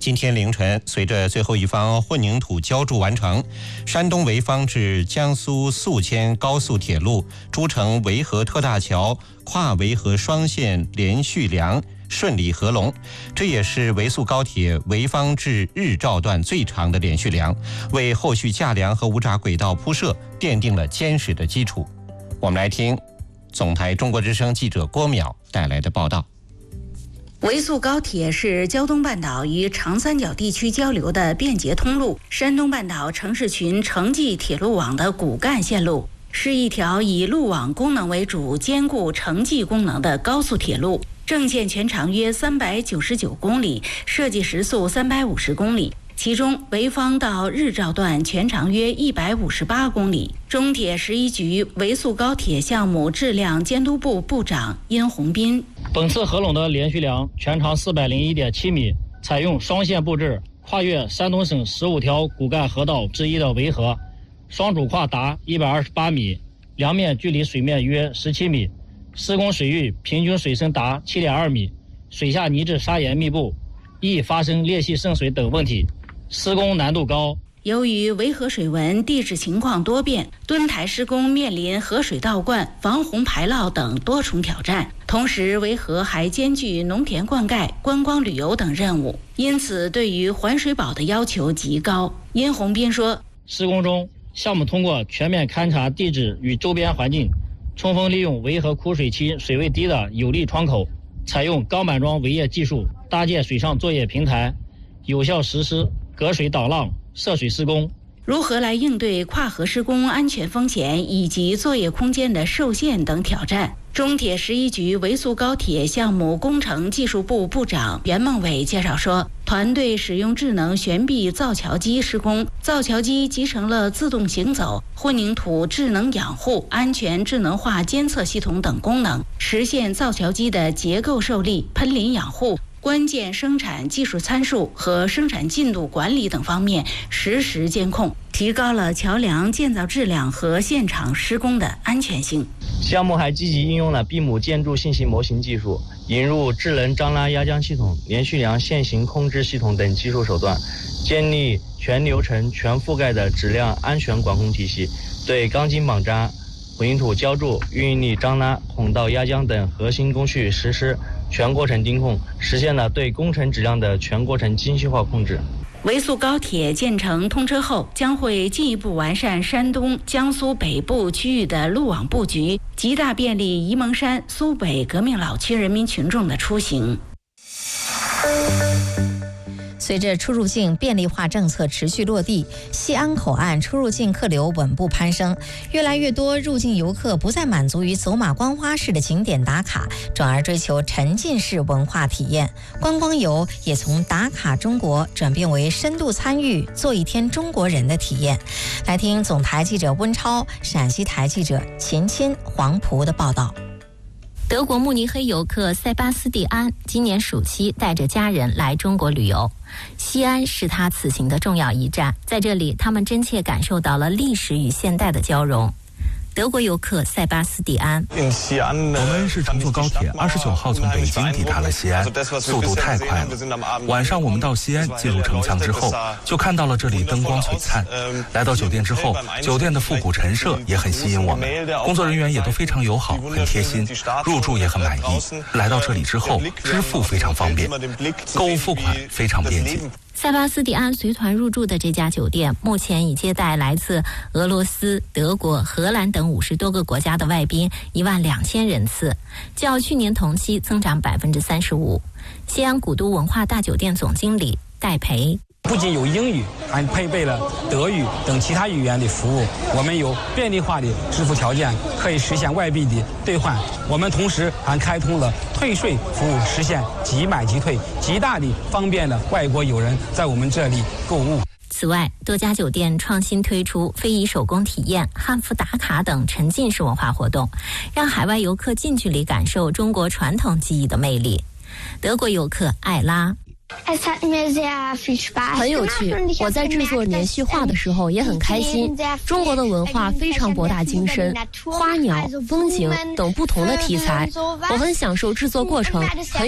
今天凌晨，随着最后一方混凝土浇筑完成，山东潍坊至江苏宿迁高速铁路诸城潍河特大桥跨潍河双线连续梁顺利合龙，这也是潍苏高铁潍坊至日照段最长的连续梁，为后续架梁和无闸轨道铺设奠定了坚实的基础。我们来听总台中国之声记者郭淼带来的报道。 潍苏高铁是胶东半岛与长三角地区交流的便捷通路，山东半岛城市群城际铁路网的骨干线路，是一条以路网功能为主、兼顾城际功能的高速铁路。正线全长约399公里，设计时速350公里。其中，潍坊到日照段全长约158公里。中铁11局潍苏高铁项目质量监督部部长殷宏斌： 本次合拢的连续梁全长401.7米，采用双线布置，跨越山东省15条骨干河道之一的潍河，双主跨达128米，梁面距离水面约17米，施工水域平均水深达7.2米，水下泥质砂岩密布，易发生裂隙渗水等问题，施工难度高。 由于潍河水文地质情况多变，墩台施工面临河水倒灌、防洪排涝等多重挑战。同时，潍河还兼具农田灌溉、观光旅游等任务，因此对于环水保的要求极高。殷宏斌说： 施工中，项目通过全面勘察地质与周边环境，充分利用潍河枯水期水位低的有利窗口，采用钢板桩围业技术搭建水上作业平台，有效实施隔水挡浪、涉水施工。 如何来应对跨河施工安全风险以及作业空间的受限等挑战，中铁11局潍苏高铁项目工程技术部部长袁孟伟介绍说，团队使用智能悬臂造桥机施工，造桥机集成了自动行走、混凝土智能养护、安全智能化监测系统等功能，实现造桥机的结构受力、喷淋养护、关键生产技术参数和生产进度管理等方面实时监控，提高了桥梁建造质量和现场施工的安全性。 项目还积极应用了闭母建筑信息模型技术，引入智能张拉压浆系统、连续梁线型控制系统等技术手段，建立全流程全覆盖的质量安全管控体系，对钢筋绑扎、混凝土浇筑、运应力张拉、孔道压浆等核心工序实施全过程盯控，实现了对工程质量的全过程精细化控制。 潍苏高铁建成通车后，将会进一步完善山东、江苏北部区域的路网布局，极大便利沂蒙山、苏北革命老区人民群众的出行。 随着出入境便利化政策持续落地，西安口岸出入境客流稳步攀升，越来越多入境游客不再满足于走马观花式的景点打卡，转而追求沉浸式文化体验。观光游也从打卡中国转变为深度参与、做一天中国人的体验。来听总台记者温超、陕西台记者秦钦、黄蒲的报道。 德国慕尼黑游客塞巴斯蒂安今年暑期带着家人来中国旅游，西安是他此行的重要一站，在这里他们真切感受到了历史与现代的交融。德国游客塞巴斯蒂安： 我们是乘坐高铁29号从北京抵达了西安，速度太快了。晚上我们到西安进入城墙之后，就看到了这里灯光璀璨。来到酒店之后，酒店的复古陈设也很吸引我们，工作人员也都非常友好，很贴心，入住也很满意。来到这里之后，支付非常方便，购物付款非常便捷。 塞巴斯蒂安随团入住的这家酒店，目前已接待来自俄罗斯、德国、荷兰等50多个国家的外宾12000人次，较去年同期增长35%。西安古都文化大酒店总经理戴培： 不仅有英语，还配备了德语等其他语言的服务。我们有便利化的支付条件，可以实现外币的兑换。我们同时还开通了退税服务，实现即买即退，极大地方便了外国友人在我们这里购物。 此外，多家酒店创新推出非遗手工体验、汉服打卡等沉浸式文化活动，让海外游客近距离感受中国传统技艺的魅力。德国游客艾拉： 很有趣，我在制作连续画的时候也很开心。中国的文化非常博大精深，花鸟、风景等不同的题材，我很享受制作过程。